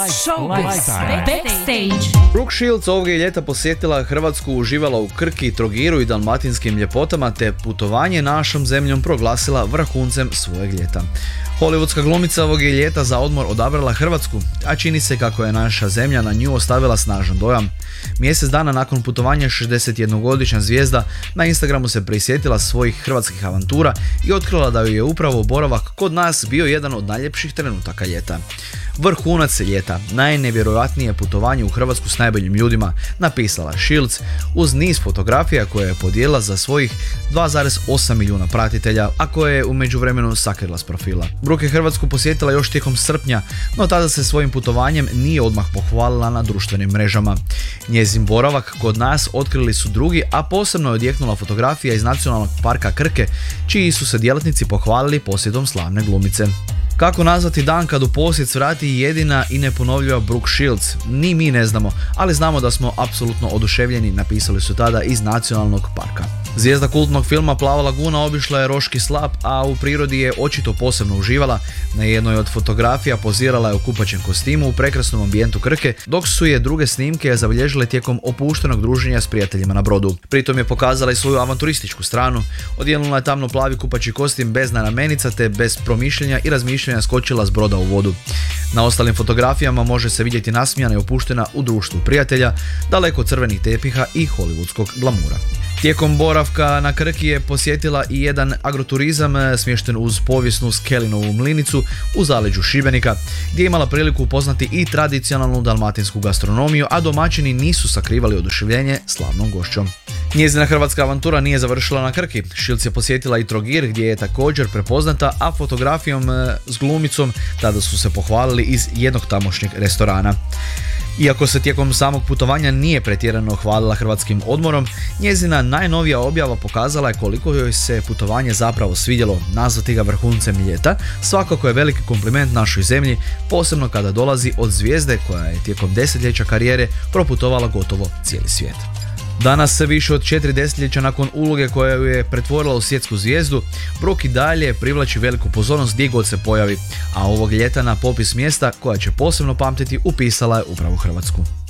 Backstage. Brooke Shields ovog je ljeta posjetila Hrvatsku, uživala u Krki, Trogiru i dalmatinskim ljepotama te putovanje našom zemljom proglasila vrhuncem svojeg ljeta. Hollywoodska glumica ovog je ljeta za odmor odabrala Hrvatsku, a čini se kako je naša zemlja na nju ostavila snažan dojam. Mjesec dana nakon putovanja 61-godišnja zvijezda na Instagramu se prisjetila svojih hrvatskih avantura i otkrila da joj je upravo boravak kod nas bio jedan od najljepših trenutaka ljeta. Vrhunac ljeta, najnevjerojatnije putovanje u Hrvatsku s najboljim ljudima, napisala Shields uz niz fotografija koje je podijelila za svojih 2,8 milijuna pratitelja, a koje je u međuvremenu sakrila s profila. Brooke je Hrvatsku posjetila još tijekom srpnja, no tada se svojim putovanjem nije odmah pohvalila na društvenim mrežama. Njezin boravak kod nas otkrili su drugi, a posebno je odjeknula fotografija iz Nacionalnog parka Krke, čiji su se djelatnici pohvalili posjetom slavne glumice. Kako nazvati dan kad u posjet svrati jedina i neponovljiva Brooke Shields? Ni mi ne znamo, ali znamo da smo apsolutno oduševljeni, napisali su tada iz Nacionalnog parka. Zvijezda kultnog filma Plava laguna obišla je Roški slap, a u prirodi je očito posebno uživala. Na jednoj od fotografija pozirala je u kupaćem kostimu u prekrasnom ambijentu Krke, dok su je druge snimke zabilježile tijekom opuštenog druženja s prijateljima na brodu. Pritom je pokazala i svoju avanturističku stranu. Odjenula je tamno plavi kupaći kostim bez naramenica te bez promišljanja i razmišljanja skočila s broda u vodu. Na ostalim fotografijama može se vidjeti nasmijana i opuštena u društvu prijatelja, daleko od crvenih tepiha i hollywoodskog glamura. Tijekom boravka na Krki je posjetila i jedan agroturizam smješten uz povijesnu Skelinovu mlinicu u zaleđu Šibenika, gdje je imala priliku upoznati i tradicionalnu dalmatinsku gastronomiju, a domaćini nisu sakrivali oduševljenje slavnom gošćom. Njezina hrvatska avantura nije završila na Krki. Shields je posjetila i Trogir, gdje je također prepoznata, a fotografijom s glumicom tada su se pohvalili iz jednog tamošnjeg restorana. Iako se tijekom samog putovanja nije pretjerano hvalila hrvatskim odmorom, njezina najnovija objava pokazala je koliko joj se putovanje zapravo svidjelo. Nazvati ga vrhuncem ljeta svakako je veliki kompliment našoj zemlji, posebno kada dolazi od zvijezde koja je tijekom desetljeća karijere proputovala gotovo cijeli svijet. Danas se više od 4 desetljeća nakon uloge koja ju je pretvorila u svjetsku zvijezdu, Brooke i dalje privlači veliku pozornost gdje god se pojavi, a ovog ljeta na popis mjesta koja će posebno pamtiti upisala je upravo Hrvatsku.